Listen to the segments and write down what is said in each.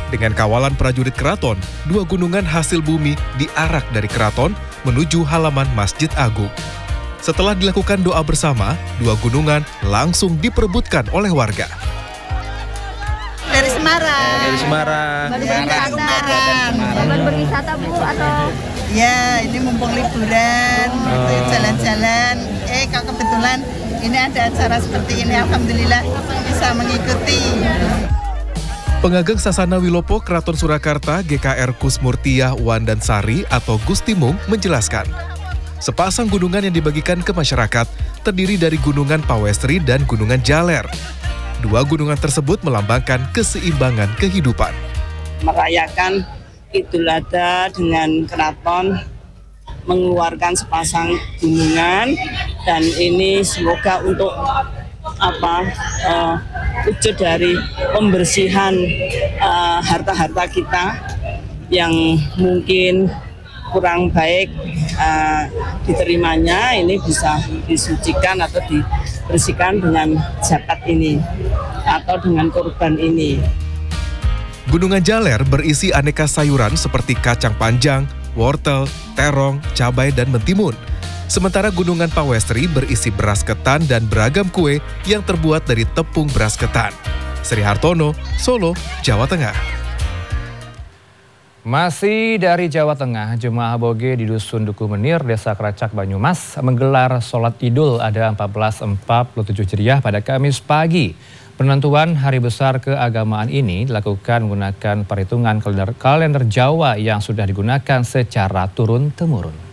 Dengan kawalan prajurit keraton, 2 gunungan hasil bumi diarak dari keraton menuju halaman Masjid Agung. Setelah dilakukan doa bersama, 2 gunungan langsung diperebutkan oleh warga. Dari Semarang. Dari Semarang. Baru berwisata Bu atau? Ya, ini mumpung liburan, jalan-jalan. Kebetulan ini ada acara seperti ini, alhamdulillah bisa mengikuti. Pengageng Sasana Wilopo Keraton Surakarta GKR Kusmurtiah Wandansari atau Gustimung menjelaskan, sepasang gunungan yang dibagikan ke masyarakat terdiri dari Gunungan Pawestri dan Gunungan Jaler. 2 gunungan tersebut melambangkan keseimbangan kehidupan. Merayakan Idul Adha dengan keraton mengeluarkan sepasang gunungan, dan ini semoga untuk wujud dari pembersihan harta-harta kita yang mungkin kurang baik diterimanya, ini bisa disucikan atau dibersihkan dengan zakat ini atau dengan kurban ini. Gunungan Jaler berisi aneka sayuran seperti kacang panjang, wortel, terong, cabai, dan mentimun. Sementara Gunungan Pawestri berisi beras ketan dan beragam kue yang terbuat dari tepung beras ketan. Sri Hartono, Solo, Jawa Tengah. Masih dari Jawa Tengah, jemaah aboge di Dusun Dukuh Menir, Desa Keracak, Banyumas menggelar sholat Idul Adha 1447 Hijriah pada Kamis pagi. Penentuan hari besar keagamaan ini dilakukan menggunakan perhitungan kalender Jawa yang sudah digunakan secara turun-temurun.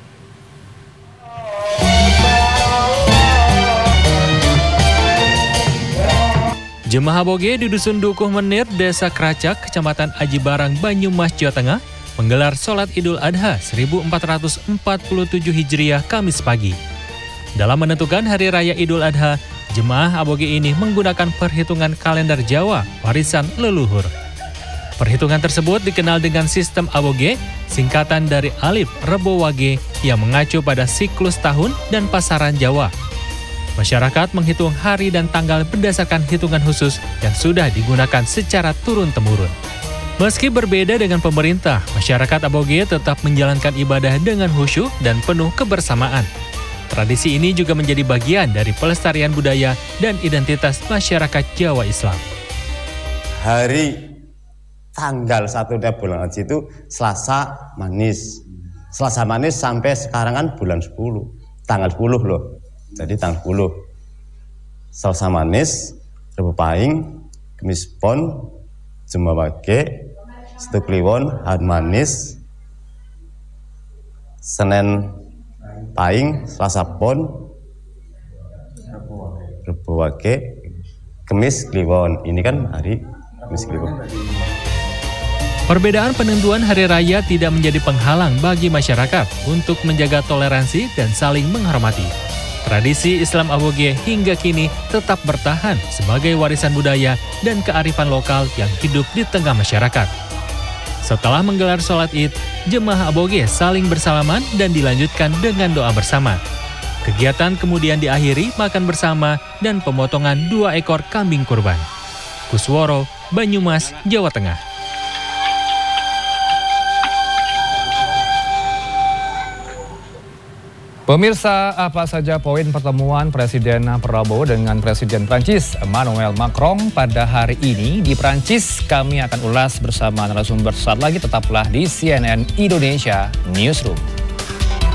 Jemaah aboge di Dusun Dukuh Menir, Desa Keracak, Kecamatan Aji Barang, Banyumas, Jawa Tengah, menggelar sholat Idul Adha 1447 Hijriah Kamis pagi. Dalam menentukan hari raya Idul Adha, jemaah aboge ini menggunakan perhitungan kalender Jawa warisan leluhur. Perhitungan tersebut dikenal dengan sistem aboge, singkatan dari Alif Rebo Wage yang mengacu pada siklus tahun dan pasaran Jawa. Masyarakat menghitung hari dan tanggal berdasarkan hitungan khusus yang sudah digunakan secara turun-temurun. Meski berbeda dengan pemerintah, masyarakat aboge tetap menjalankan ibadah dengan khusyuk dan penuh kebersamaan. Tradisi ini juga menjadi bagian dari pelestarian budaya dan identitas masyarakat Jawa Islam. Hari tanggal 1 bulan Haji itu Selasa Manis. Selasa Manis sampai sekarang kan bulan 10. Tanggal 10 loh. Jadi tanggal 10. Selasa Manis, Rebo Pahing, Kemis Pon, Jumat Wage, Setu Kliwon, Hari Manis, Senin Pahing, Selasa Pon, Rebo Wage, Kemis Kliwon. Ini kan hari Kemis Kliwon. Perbedaan penentuan hari raya tidak menjadi penghalang bagi masyarakat untuk menjaga toleransi dan saling menghormati. Tradisi Islam aboge hingga kini tetap bertahan sebagai warisan budaya dan kearifan lokal yang hidup di tengah masyarakat. Setelah menggelar sholat Id, jemaah aboge saling bersalaman dan dilanjutkan dengan doa bersama. Kegiatan kemudian diakhiri makan bersama dan pemotongan 2 ekor kambing kurban. Kusworo, Banyumas, Jawa Tengah. Pemirsa, apa saja poin pertemuan Presiden Prabowo dengan Presiden Prancis Emmanuel Macron pada hari ini di Prancis? Kami akan ulas bersama narasumber saat lagi, tetaplah di CNN Indonesia Newsroom.